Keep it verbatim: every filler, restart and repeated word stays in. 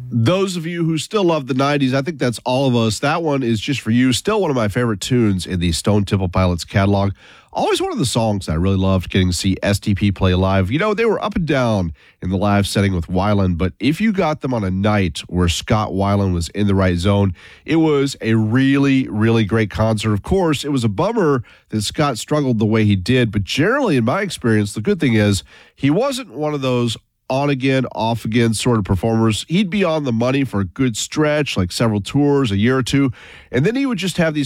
Those of you who still love the nineties, I think that's all of us. That one is just for you. Still one of my favorite tunes in the Stone Temple Pilots catalog. Always one of the songs I really loved getting to see S T P play live. You know, they were up and down in the live setting with Weiland, but if you got them on a night where Scott Weiland was in the right zone, it was a really, really great concert. Of course, it was a bummer that Scott struggled the way he did, but generally, in my experience, the good thing is he wasn't one of those on again, off again sort of performers. He'd be on the money for a good stretch, like several tours, a year or two, and then he would just have these